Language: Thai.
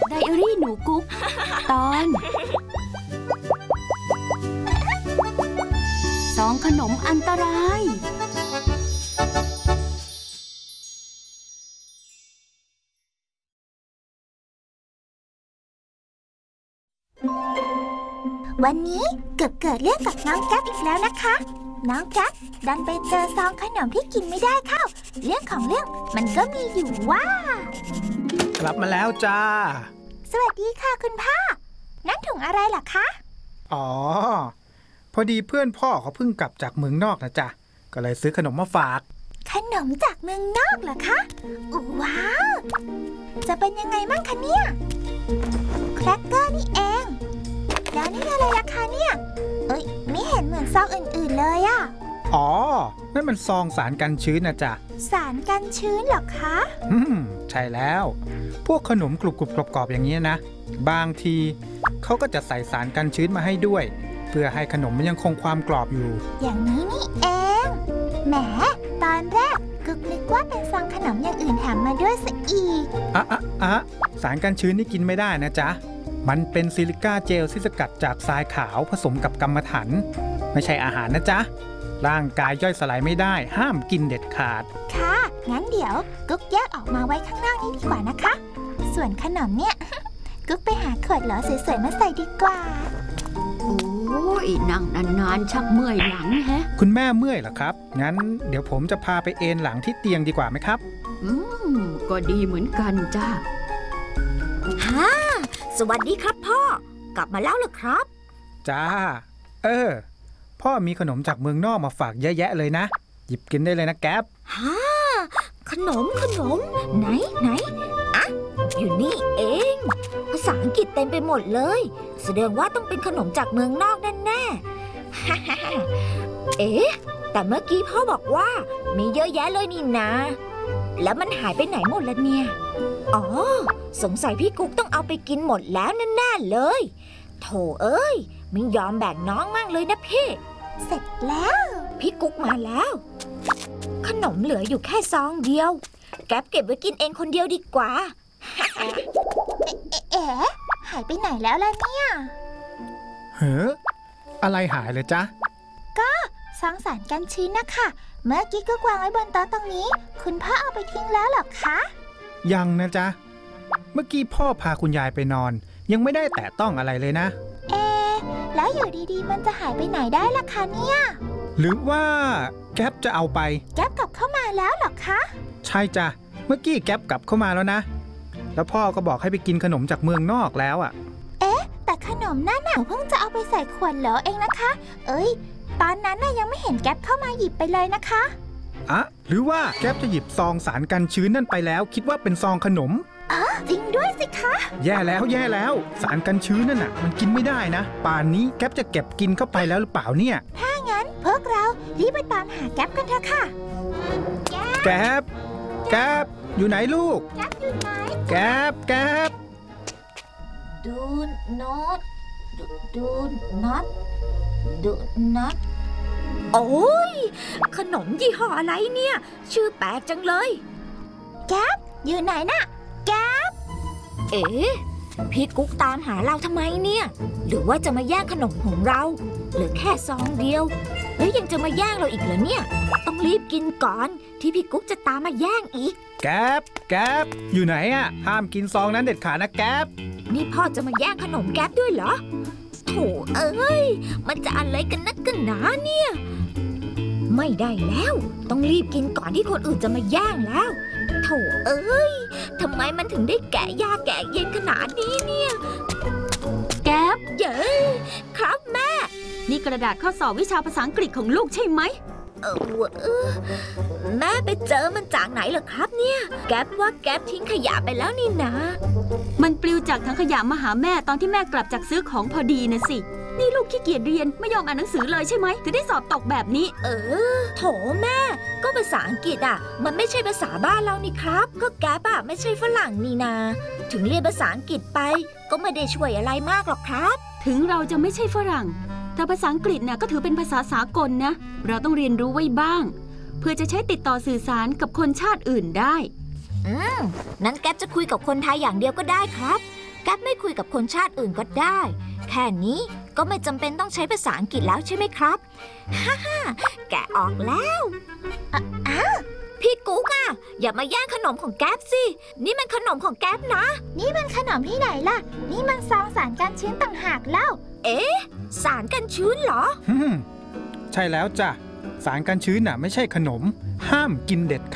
ไดอารี่หนูกุ๊กตอนซองขนมอันตรายวันนี้เกิดเรื่องกับน้องแก๊ปอีกแล้วนะคะน้องแก๊ปดันไปเจอซองขนมที่กินไม่ได้เข้าเรื่องของเรื่องมันก็มีอยู่ว่ากลับมาแล้วจ้าสวัสดีค่ะคุณพ่อนั่นถุงอะไรล่ะคะอ๋อพอดีเพื่อนพ่อเขาเพิ่งกลับจากเมืองนอกนะจ๊ะก็เลยซื้อขนมมาฝากขนมจากเมืองนอกเหรอคะว้าวจะเป็นยังไงบ้างคะเนี่ยแครกเกอร์นี่เองแล้วนี่อะไรล่ะคะเนี่ยไม่เห็นเหมือนซองอื่นๆเลยอะอ๋อนั่นมันซองสารกันชื้นนะจ๊ะสารกันชื้นเหรอคะใช่แล้วพวกขนมกรุบๆกรอบๆอย่างนี้นะบางทีเขาก็จะใส่สารกันชื้นมาให้ด้วยเพื่อให้ขนมมันยังคงความกรอบอยู่อย่างนี้นี่เองแหมตอนแรกกึกนึกว่าเป็นซองขนมอย่างอื่นแถมมาด้วยซะอีกสารกันชื้นนี่กินไม่ได้นะจ๊ะมันเป็นซิลิก้าเจลที่สกัดจากทรายขาวผสมกับกรรมฐานไม่ใช่อาหารนะจ๊ะร่างกายย่อยสลายไม่ได้ห้ามกินเด็ดขาดค่ะงั้นเดี๋ยวกุ๊กแยกออกมาไว้ข้างนอกนี้ดีกว่านะคะส่วนขนมเนี่ย กุ๊กไปหาขวดหลอสวยๆมาใส่ดีกว่าโอ้ยนั่งนานๆชักเมื่อยหลังแฮะคุณแม่เมื่อยเหรอครับงั้นเดี๋ยวผมจะพาไปเอนหลังที่เตียงดีกว่าไหมครับก็ดีเหมือนกันจ้าสวัสดีครับพ่อกลับมาแล้วเหรอครับจ้าพ่อมีขนมจากเมืองนอกมาฝากเยอะแยะเลยนะหยิบกินได้เลยนะแก๊ปขนมไหนอะอยู่นี่เองภาษาอังกฤษเต็มไปหมดเลยแสดงว่าต้องเป็นขนมจากเมืองนอกแน่ๆ แต่เมื่อกี้พ่อบอกว่ามีเยอะแยะเลยนี่นะแล้วมันหายไปไหนหมดแล้วเนี่ยอ๋อสงสัยพี่กุ๊กต้องเอาไปกินหมดแล้วแน่ๆเลยโถเอ้ยไม่ยอมแบ่งน้องมั่งเลยนะพี่เสร็จแล้วพี่กุ๊กมาแล้วขนมเหลืออยู่แค่ซองเดียวแก๊ปเก็บไว้กินเองคนเดียวดีกว่าหายไปไหนแล้วล่ะเนี่ยอะไรหายเลยจ๊ะก็ซองสารกันชื้นนะคะเมื่อกี้ก็วางไว้บนโต๊ะตรงนี้คุณพ่อเอาไปทิ้งแล้วหรอคะยังนะจ๊ะเมื่อกี้พ่อพาคุณยายไปนอนยังไม่ได้แตะต้องอะไรเลยนะแล้วอยู่ดีๆมันจะหายไปไหนได้ล่ะคะเนี่ยหรือว่าแก๊ปจะเอาไปแก๊ปกลับเข้ามาแล้วหรอคะใช่จ้ะเมื่อกี้แก๊ปกลับเข้ามาแล้วนะแล้วพ่อก็บอกให้ไปกินขนมจากเมืองนอกแล้วอ่ะแต่ขนมนั่นน่ะเพิ่งจะเอาไปใส่ขวดเหลอเองนะคะตอนนั้นน่ะยังไม่เห็นแก๊ปเข้ามาหยิบไปเลยนะคะหรือว่าแก๊ปจะหยิบซองสารกันชื้นนั่นไปแล้วคิดว่าเป็นซองขนมจริงด้วยสิคะแย่แล้วสารกันชื้นนั่นน่ะมันกินไม่ได้นะป่านนี้แก๊ปจะเก็บกินเข้าไปแล้วหรือเปล่าเนี่ยถ้างั้นพวกเรารีบไปตามหาแก๊ปกันเถอะค่ะแก๊ปอยู่ไหนลูกแก๊ปอยู่ไหนแก๊ป Do not โอ้ยขนมยี่ห้ออะไรเนี่ยชื่อแปลกจังเลยแก๊ปอยู่ไหนน่ะแก๊ปพี่กุ๊กตามหาเราทำไมเนี่ยหรือว่าจะมาแย่งขนมของเราเหลือแค่ซองเดียวแล้วยังจะมาแย่งเราอีกเหรอเนี่ยต้องรีบกินก่อนที่พี่กุ๊กจะตามมาแย่งอีกแก๊ปอยู่ไหนอะห้ามกินซองนั้นเด็ดขาดนะแก๊ปนี่พ่อจะมาแย่งขนมแก๊ปด้วยเหรอโถเอ้ยมันจะอะไรกันนักกันหนาเนี่ยไม่ได้แล้วต้องรีบกินก่อนที่คนอื่นจะมาแย่งแล้วโถเอ้ยทำไมมันถึงได้แกะยากแกะเย็นขนาดนี้เนี่ยแก๊ปเย้ครับแม่นี่กระดาษข้อสอบวิชาภาษาอังกฤษของลูกใช่ไหมแม่ไปเจอมันจากไหนเหรอครับเนี่ยแก๊ปว่าแก๊ปทิ้งขยะไปแล้วนี่นะมันปลิวจากถังขยะมาหาแม่ตอนที่แม่กลับจากซื้อของพอดีนะสินี่ลูกขี้เกียจเรียนไม่ยอมอ่านหนังสือเลยใช่ไหมถึงได้สอบตกแบบนี้โถแม่ก็ภาษาอังกฤษอ่ะมันไม่ใช่ภาษาบ้านเรานี่ครับก็แก๊ปอ่ะไม่ใช่ฝรั่งนี่นาถึงเรียนภาษาอังกฤษไปก็ไม่ได้ช่วยอะไรมากหรอกครับถึงเราจะไม่ใช่ฝรั่งแต่ภาษาอังกฤษน่ะก็ถือเป็นภาษาสากลนะเราต้องเรียนรู้ไว้บ้างเพื่อจะใช้ติดต่อสื่อสารกับคนชาติอื่นได้นั้นแก๊ปจะคุยกับคนไทยอย่างเดียวก็ได้ครับแก๊ปไม่คุยกับคนชาติอื่นก็ได้ แค่นี้ก็ไม่จำเป็นต้องใช้ภาษาอังกฤษแล้วใช่ไหมครับ ฮ่าแกะออกแล้วพี่กุ๊กอะอย่ามาแย่งขนมของแก๊ปสิ นี่มันขนมของแก๊ปนะนี่มันขนมที่ไหนล่ะ นี่มันซองสารกันชื้นต่างหากเล่าสารกันชื้นเหรอใช่แล้วจ้ะ สารกันชื้นน่ะไม่ใช่ขนม ห้ามกินเด็ดขาด